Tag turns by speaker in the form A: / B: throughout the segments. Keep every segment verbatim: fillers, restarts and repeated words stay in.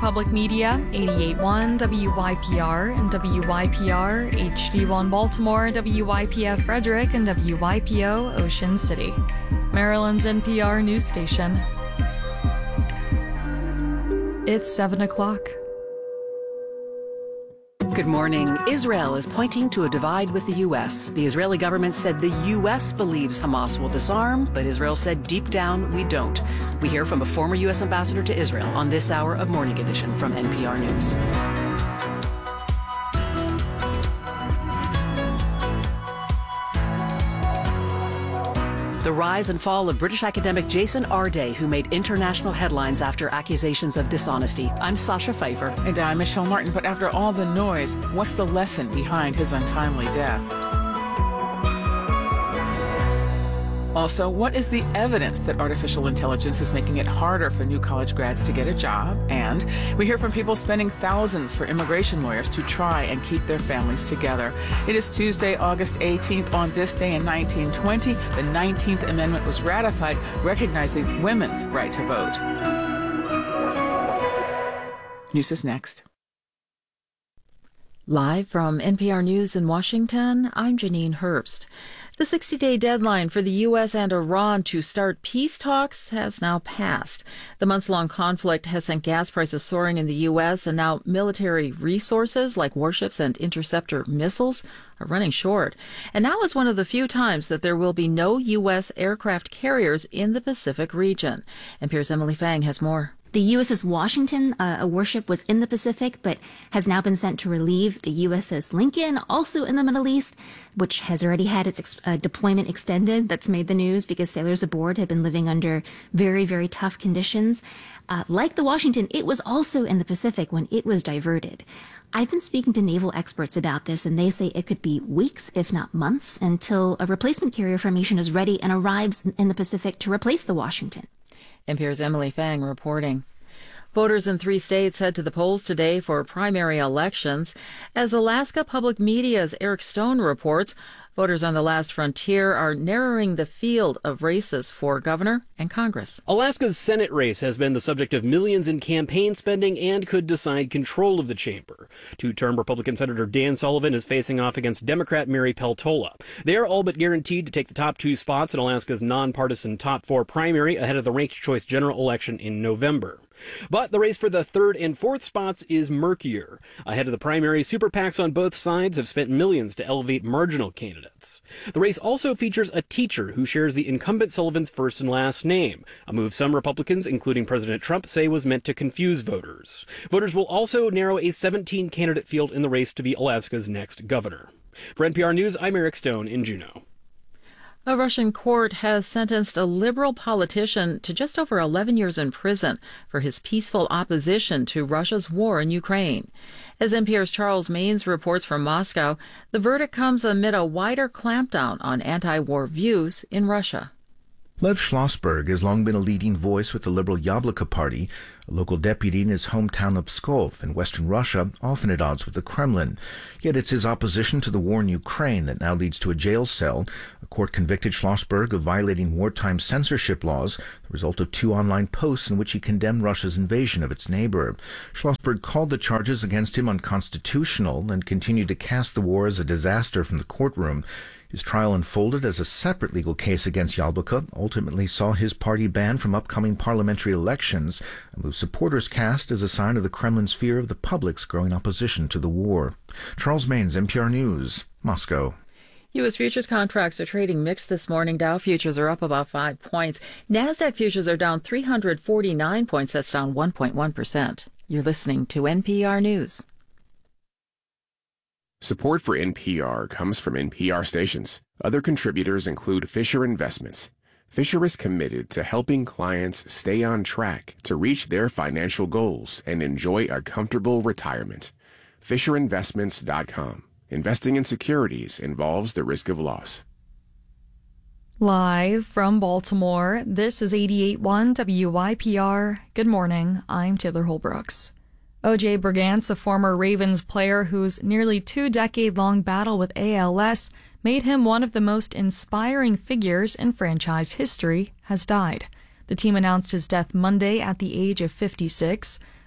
A: Public Media, eighty-eight point one W Y P R and W Y P R H D one Baltimore, W Y P F Frederick, and W Y P O Ocean City. Maryland's N P R news station. It's seven o'clock.
B: Good morning. Israel is pointing to a divide with the U S. The Israeli government said the U S believes Hamas will disarm, but Israel said deep down we don't. We hear from a former U S ambassador to Israel on this hour of Morning Edition from N P R News. The rise and fall of British academic Jason Arday, who made international headlines after accusations of dishonesty. I'm Sasha Pfeiffer.
C: And I'm Michelle Martin. But after all the noise, what's the lesson behind his untimely death? Also, what is the evidence that artificial intelligence is making it harder for new college grads to get a job? And we hear from people spending thousands for immigration lawyers to try and keep their families together. It is Tuesday, August eighteenth. On this day in nineteen twenty, the nineteenth Amendment was ratified, recognizing women's right to vote. News is next.
D: Live from N P R News in Washington, I'm Janine Herbst. The sixty-day deadline for the U S and Iran to start peace talks has now passed. The months-long conflict has sent gas prices soaring in the U S, and now military resources like warships and interceptor missiles are running short. And now is one of the few times that there will be no U S aircraft carriers in the Pacific region. N P R's Emily Fang has more.
E: The U S S Washington, uh, a warship, was in the Pacific, but has now been sent to relieve the U S S Lincoln, also in the Middle East, which has already had its ex- uh, deployment extended. That's made the news because sailors aboard have been living under very, very tough conditions. Uh, like the Washington, it was also in the Pacific when it was diverted. I've been speaking to naval experts about this, and they say it could be weeks, if not months, until a replacement carrier formation is ready and arrives in the Pacific to replace the Washington.
D: N P R's Emily Fang reporting. Voters in three states head to the polls today for primary elections. As Alaska Public Media's Eric Stone reports, voters on the last frontier are narrowing the field of races for governor and Congress.
F: Alaska's Senate race has been the subject of millions in campaign spending and could decide control of the chamber. Two-term Republican Senator Dan Sullivan is facing off against Democrat Mary Peltola. They are all but guaranteed to take the top two spots in Alaska's nonpartisan top four primary ahead of the ranked choice general election in November. But the race for the third and fourth spots is murkier. Ahead of the primary, super PACs on both sides have spent millions to elevate marginal candidates. The race also features a teacher who shares the incumbent Sullivan's first and last name, a move some Republicans, including President Trump, say was meant to confuse voters. Voters will also narrow a seventeen-candidate field in the race to be Alaska's next governor. For N P R News, I'm Eric Stone in Juneau.
D: A Russian court has sentenced a liberal politician to just over eleven years in prison for his peaceful opposition to Russia's war in Ukraine. As N P R's Charles Maines reports from Moscow, the verdict comes amid a wider clampdown on anti-war views in Russia.
G: Lev Schlossberg has long been a leading voice with the liberal Yabloko party, a local deputy in his hometown of Pskov in western Russia, often at odds with the Kremlin. Yet it's his opposition to the war in Ukraine that now leads to a jail cell. A court convicted Schlossberg of violating wartime censorship laws, the result of two online posts in which he condemned Russia's invasion of its neighbor. Schlossberg called the charges against him unconstitutional and continued to cast the war as a disaster from the courtroom. His trial unfolded as a separate legal case against Yabloko, ultimately saw his party banned from upcoming parliamentary elections, a move supporters cast as a sign of the Kremlin's fear of the public's growing opposition to the war. Charles Maines, N P R News, Moscow.
D: U S futures contracts are trading mixed this morning. Dow futures are up about five points. NASDAQ futures are down three hundred forty-nine points. That's down one point one percent. You're listening to N P R News.
H: Support for N P R comes from N P R stations. Other contributors include Fisher Investments. Fisher is committed to helping clients stay on track to reach their financial goals and enjoy a comfortable retirement. Fisher Investments dot com. Investing in securities involves the risk of loss.
A: Live from Baltimore, this is eighty-eight point one W Y P R. Good morning, I'm Taylor Holbrooks. O J Brigance, a former Ravens player whose nearly two-decade-long battle with A L S made him one of the most inspiring figures in franchise history, has died. The team announced his death Monday at the age of fifty-six.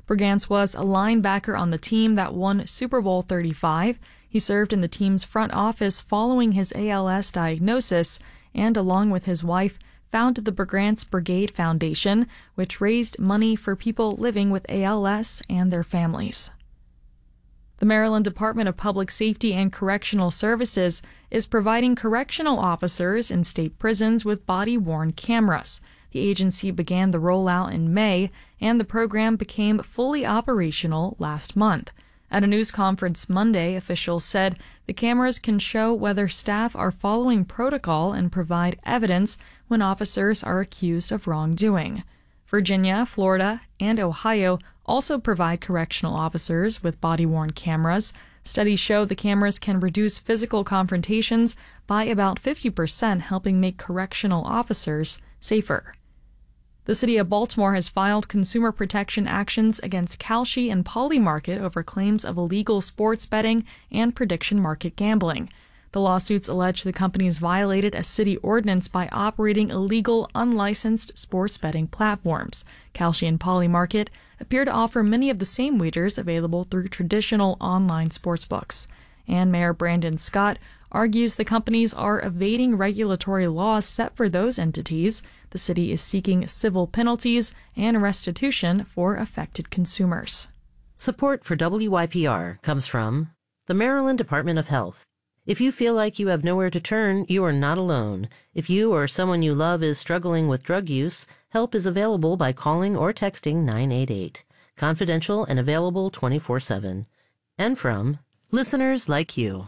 A: Brigance was a linebacker on the team that won Super Bowl thirty-five. He served in the team's front office following his A L S diagnosis and, along with his wife, founded the Brigance Brigade Foundation, which raised money for people living with A L S and their families. The Maryland Department of Public Safety and Correctional Services is providing correctional officers in state prisons with body-worn cameras. The agency began the rollout in May, and the program became fully operational last month. At a news conference Monday, officials said the cameras can show whether staff are following protocol and provide evidence when officers are accused of wrongdoing. Virginia, Florida, and Ohio also provide correctional officers with body-worn cameras. Studies show the cameras can reduce physical confrontations by about fifty percent, helping make correctional officers safer. The city of Baltimore has filed consumer protection actions against Kalshi and Polymarket over claims of illegal sports betting and prediction market gambling. The lawsuits allege the companies violated a city ordinance by operating illegal, unlicensed sports betting platforms. Kalshi and Polymarket appear to offer many of the same wagers available through traditional online sportsbooks. And Mayor Brandon Scott argues the companies are evading regulatory laws set for those entities. The city is seeking civil penalties and restitution for affected consumers.
I: Support for W Y P R comes from the Maryland Department of Health. If you feel like you have nowhere to turn, you are not alone. If you or someone you love is struggling with drug use, help is available by calling or texting nine eight eight. Confidential and available twenty-four seven. And from listeners like you.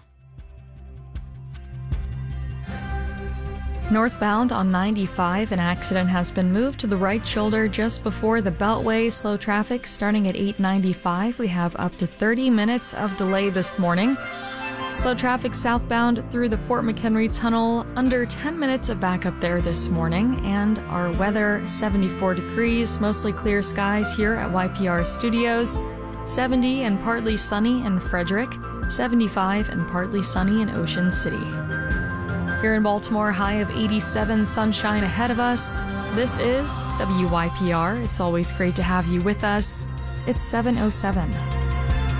A: Northbound on ninety-five, an accident has been moved to the right shoulder just before the Beltway. Slow traffic starting at eight ninety-five. We have up to thirty minutes of delay this morning. Slow traffic southbound through the Fort McHenry Tunnel, under ten minutes of backup there this morning. And our weather, seventy-four degrees, mostly clear skies here at Y P R Studios. seventy and partly sunny in Frederick, seventy-five and partly sunny in Ocean City. Here in Baltimore, high of eighty-seven, sunshine ahead of us. This is W Y P R. It's always great to have you with us. It's seven oh seven.